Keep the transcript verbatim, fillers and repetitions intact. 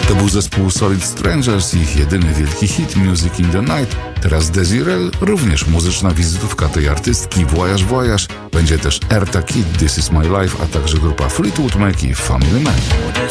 To był zespół Solid Strangers i ich jedyny wielki hit Music in the Night. Teraz Desirel, również muzyczna wizytówka tej artystki, Voyage Voyage. Będzie też Erta Kitt, This is my life, a także grupa Fleetwood Mac i Family Man.